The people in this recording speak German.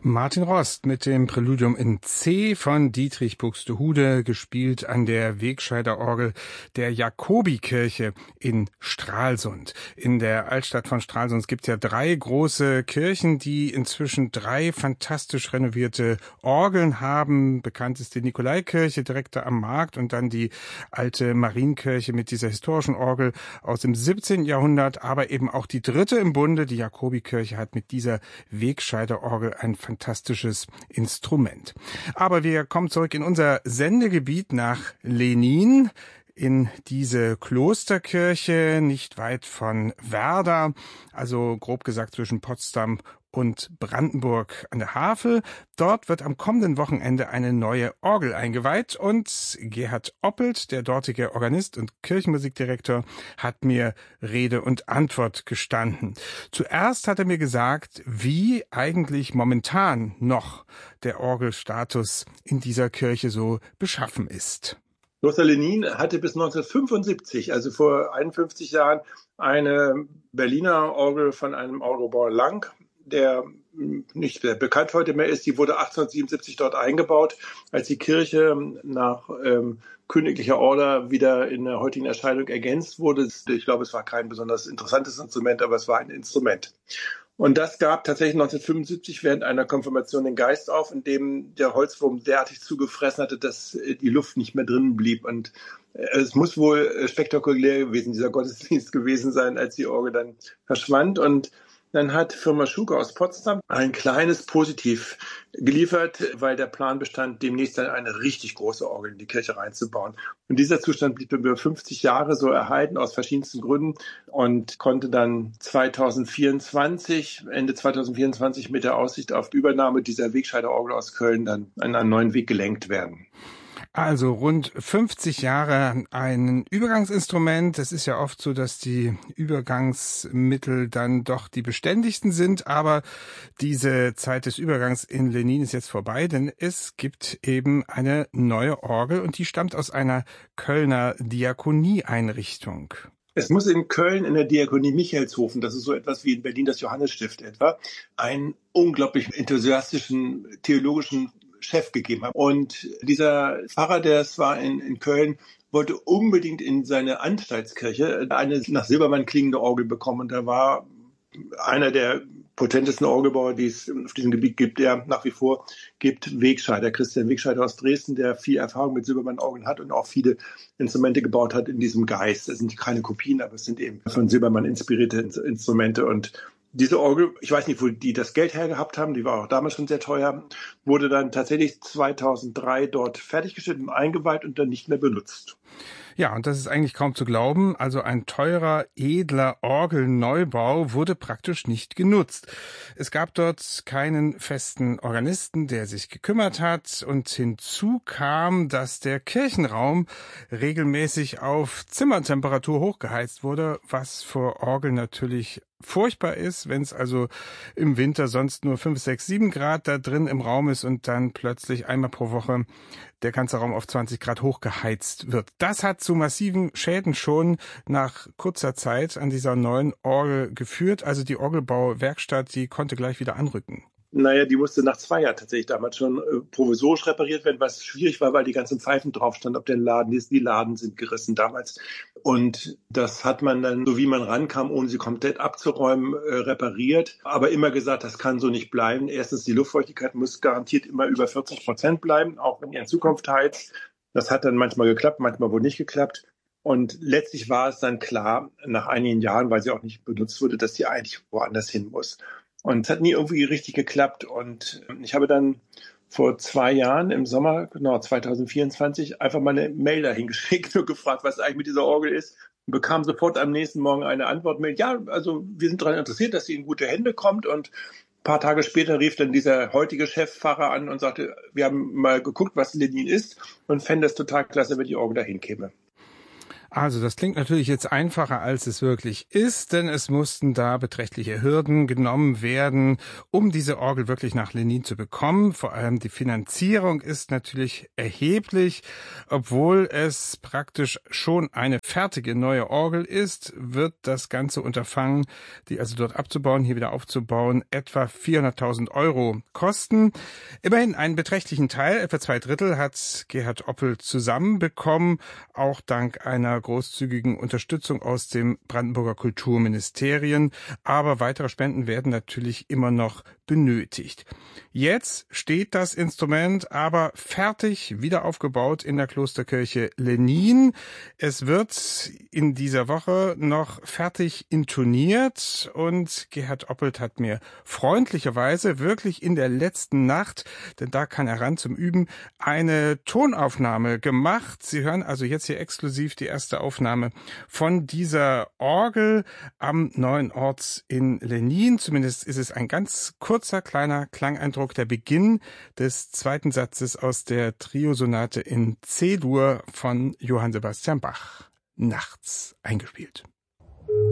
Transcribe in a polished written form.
Martin Rost mit dem Präludium in C von Dietrich Buxtehude, gespielt an der Wegscheider Orgel der Jakobikirche in Stralsund. In der Altstadt von Stralsund gibt es ja 3 große Kirchen, die inzwischen 3 fantastisch renovierte Orgeln haben. Bekannt ist die Nikolaikirche direkt da am Markt und dann die alte Marienkirche mit dieser historischen Orgel aus dem 17. Jahrhundert, aber eben auch die dritte im Bunde, die Jakobikirche, hat mit dieser Wegscheider Orgel ein fantastisches Instrument. Aber wir kommen zurück in unser Sendegebiet nach Lenin, in diese Klosterkirche, nicht weit von Werder, also grob gesagt zwischen Potsdam und Brandenburg an der Havel. Dort wird am kommenden Wochenende eine neue Orgel eingeweiht und Gerhard Oppelt, der dortige Organist und Kirchenmusikdirektor, hat mir Rede und Antwort gestanden. Zuerst hat er mir gesagt, wie eigentlich momentan noch der Orgelstatus in dieser Kirche so beschaffen ist. Kloster Lenin hatte bis 1975, also vor 51 Jahren, eine Berliner Orgel von einem Orgelbauer Lang, der nicht sehr bekannt heute mehr ist. Die wurde 1877 dort eingebaut, als die Kirche nach königlicher Order wieder in der heutigen Erscheinung ergänzt wurde. Ich glaube, es war kein besonders interessantes Instrument, aber es war ein Instrument. Und das gab tatsächlich 1975 während einer Konfirmation den Geist auf, in dem der Holzwurm derartig zugefressen hatte, dass die Luft nicht mehr drinnen blieb. Und es muss wohl spektakulär gewesen, dieser Gottesdienst gewesen sein, als die Orgel dann verschwand. Und dann hat Firma Schuke aus Potsdam ein kleines Positiv geliefert, weil der Plan bestand, demnächst dann eine richtig große Orgel in die Kirche reinzubauen. Und dieser Zustand blieb über 50 Jahre so erhalten, aus verschiedensten Gründen, und konnte dann Ende 2024 mit der Aussicht auf die Übernahme dieser Wegscheider Orgel aus Köln dann an einen neuen Weg gelenkt werden. Also rund 50 Jahre ein Übergangsinstrument. Es ist ja oft so, dass die Übergangsmittel dann doch die beständigsten sind, aber diese Zeit des Übergangs in Lenin ist jetzt vorbei, denn es gibt eben eine neue Orgel und die stammt aus einer Kölner Diakonieeinrichtung. Es muss in Köln in der Diakonie Michaelshofen, das ist so etwas wie in Berlin das Johannesstift etwa, einen unglaublich enthusiastischen theologischen Chef gegeben haben. Und dieser Pfarrer, das war in Köln, wollte unbedingt in seine Anstaltskirche eine nach Silbermann klingende Orgel bekommen. Und da war einer der potentesten Orgelbauer, die es auf diesem Gebiet gibt, der nach wie vor gibt, Wegscheider, Christian Wegscheider aus Dresden, der viel Erfahrung mit Silbermann-Orgeln hat und auch viele Instrumente gebaut hat in diesem Geist. Das sind keine Kopien, aber es sind eben von Silbermann inspirierte Instrumente. Und diese Orgel, ich weiß nicht, wo die das Geld hergehabt haben, die war auch damals schon sehr teuer, wurde dann tatsächlich 2003 dort fertiggestellt und eingeweiht und dann nicht mehr benutzt. Ja, und das ist eigentlich kaum zu glauben. Also ein teurer, edler Orgelneubau wurde praktisch nicht genutzt. Es gab dort keinen festen Organisten, der sich gekümmert hat. Und hinzu kam, dass der Kirchenraum regelmäßig auf Zimmertemperatur hochgeheizt wurde, was für Orgel natürlich furchtbar ist, wenn es also im Winter sonst nur 5, 6, 7 Grad da drin im Raum ist und dann plötzlich einmal pro Woche der ganze Raum auf 20 Grad hochgeheizt wird. Das hat zu massiven Schäden schon nach kurzer Zeit an dieser neuen Orgel geführt. Also die Orgelbauwerkstatt, die konnte gleich wieder anrücken. Naja, die musste nach 2 Jahren tatsächlich damals schon provisorisch repariert werden, was schwierig war, weil die ganzen Pfeifen drauf standen, ob der Laden ist. Die Laden sind gerissen damals. Und das hat man dann, so wie man rankam, ohne sie komplett abzuräumen, repariert. Aber immer gesagt, das kann so nicht bleiben. Erstens, die Luftfeuchtigkeit muss garantiert immer über 40% bleiben, auch wenn ihr in Zukunft heizt. Das hat dann manchmal geklappt, manchmal wohl nicht geklappt. Und letztlich war es dann klar, nach einigen Jahren, weil sie auch nicht benutzt wurde, dass die eigentlich woanders hin muss. Und es hat nie irgendwie richtig geklappt. Und ich habe dann vor 2 Jahren im Sommer, genau 2024, einfach mal eine Mail dahin geschickt und gefragt, was eigentlich mit dieser Orgel ist. Und bekam sofort am nächsten Morgen eine Antwortmail. Ja, also wir sind daran interessiert, dass sie in gute Hände kommt. Und ein paar Tage später rief dann dieser heutige Chefpfarrer an und sagte, wir haben mal geguckt, was Lenin ist und fänden es total klasse, wenn die Orgel dahin käme. Also das klingt natürlich jetzt einfacher, als es wirklich ist, denn es mussten da beträchtliche Hürden genommen werden, um diese Orgel wirklich nach Lenin zu bekommen. Vor allem die Finanzierung ist natürlich erheblich. Obwohl es praktisch schon eine fertige neue Orgel ist, wird das ganze Unterfangen, die also dort abzubauen, hier wieder aufzubauen, etwa 400.000 € kosten. Immerhin einen beträchtlichen Teil, etwa 2/3, hat Gerhard Oppel zusammenbekommen, auch dank einer großzügigen Unterstützung aus dem Brandenburger Kulturministerien. Aber weitere Spenden werden natürlich immer noch benötigt. Jetzt steht das Instrument aber fertig, wieder aufgebaut in der Klosterkirche Lenin. Es wird in dieser Woche noch fertig intoniert und Gerhard Oppelt hat mir freundlicherweise wirklich in der letzten Nacht, denn da kann er ran zum Üben, eine Tonaufnahme gemacht. Sie hören also jetzt hier exklusiv die erste Aufnahme von dieser Orgel am neuen Ort in Lenin. Zumindest ist es ein ganz kurzer, kleiner Klangeindruck, der Beginn des zweiten Satzes aus der Triosonate in C-Dur von Johann Sebastian Bach. Nachts eingespielt.